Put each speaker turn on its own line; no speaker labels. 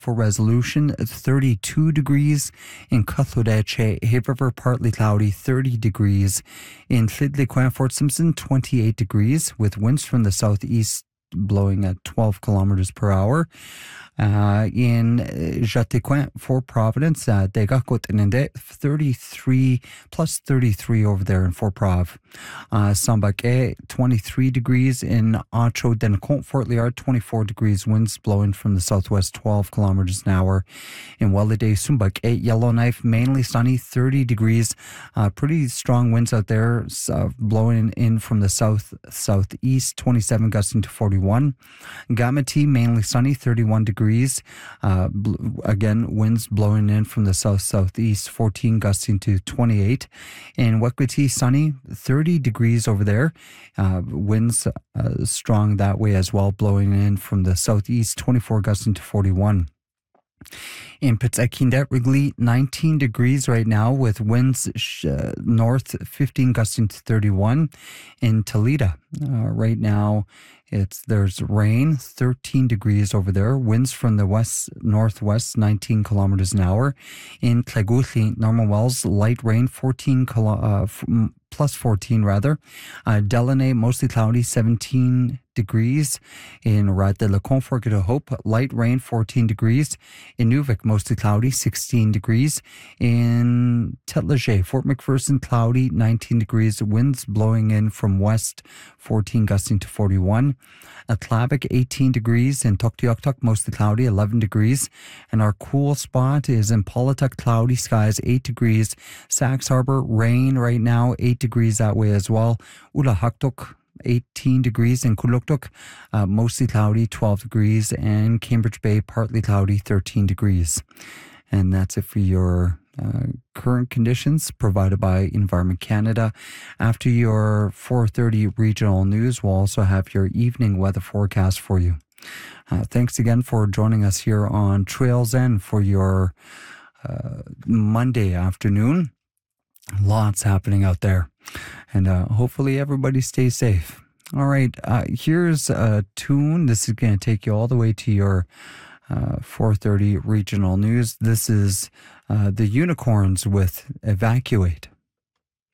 For Resolution, 32 degrees. In Cuthlodache, Hay River, partly cloudy, 30 degrees. In Llydley, Fort Simpson, 28 degrees, with winds from the southeast blowing at 12 kilometers per hour. In Jatecoin, Fort Providence, Degakot 33 plus 33 over there in Fort Prov. Sambaque, 23 degrees. In Ancho Denacont, Fort Liard, 24 degrees, winds blowing from the southwest 12 kilometers an hour. In Wellade, Sumbaque, Yellowknife, mainly sunny, 30 degrees. Pretty strong winds out there, blowing in from the southeast, 27 gusting to 41. Gamati, mainly sunny, 31 degrees. Again, winds blowing in from the south-southeast, 14 gusting to 28. In Wekwati, sunny, 30 degrees over there. Winds strong that way as well, blowing in from the southeast, 24 gusting to 41. In Petsakindet, Wrigley, 19 degrees right now with winds north, 15 gusting to 31. In Toledo, right now, there's rain, 13 degrees over there. Winds from the west-northwest, 19 kilometers an hour. In Tleguthli, Norman Wells, light rain, plus 14 rather. Delaney, mostly cloudy, 17 degrees. In Rat de la Confort de Hope, light rain, 14 degrees. In Nuvik, mostly cloudy, 16 degrees. In Tetleger, Fort McPherson, cloudy, 19 degrees. Winds blowing in from west, 14 gusting to 41. At Tlavik, 18 degrees. In Tuktoyaktuk, mostly cloudy, 11 degrees. And our cool spot is in Polituk, cloudy skies, 8 degrees. Sax Harbor, rain right now, 8 degrees that way as well. Ulahaktuk, 18 degrees. In Kuluktuk, mostly cloudy, 12 degrees. And Cambridge Bay, partly cloudy, 13 degrees. And that's it for your current conditions provided by Environment Canada. After your 4:30 regional news, we'll also have your evening weather forecast for you. Thanks again for joining us here on Trails End for your Monday afternoon. Lots happening out there. And hopefully everybody stays safe. All right, here's a tune. This is going to take you all the way to your 4:30 regional news. This is the Unicorns with Evacuate.